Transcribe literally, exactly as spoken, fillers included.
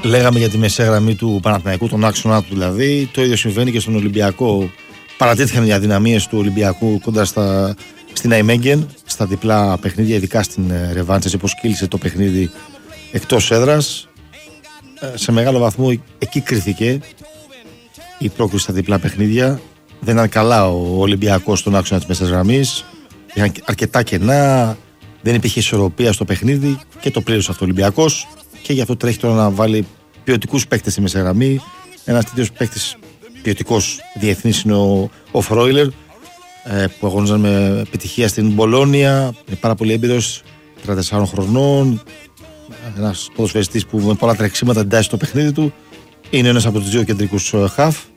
λέγαμε για τη μεσαία γραμμή του Παναθηναϊκού, τον άξονα του δηλαδή. Το ίδιο συμβαίνει και στον Ολυμπιακό. Παρατήθηκαν οι αδυναμίες του Ολυμπιακού κοντά στα, στην Αϊμέγγεν, στα διπλά παιχνίδια, ειδικά στην ρεβάνς, όπως κύλησε το παιχνίδι εκτός έδρας. Σε μεγάλο βαθμό εκεί κρίθηκε η πρόκριση στα διπλά παιχνίδια. Δεν ήταν καλά ο Ολυμπιακός στον άξονα της μεσαίας γραμμής. Είχαν αρκετά κενά, δεν υπήρχε ισορροπία στο παιχνίδι και το πλήρωσε αυτό ο Ολυμπιακός. Και γι' αυτό τρέχει τώρα να βάλει ποιοτικούς παίκτες στη μεσαία γραμμή. Ένας τέτοιος παίκτης ποιοτικός διεθνής είναι ο, ο Φρόιλερ, ε, που αγωνίζαν με επιτυχία στην Μπολόνια. Είναι πάρα πολύ έμπειρος, τριάντα τεσσάρων χρονών. Ένας ποδοσφαιριστής που με πολλά τρεξίματα εντάσσει το παιχνίδι του. Είναι ένας από τους δύο κεντρικούς χαφ.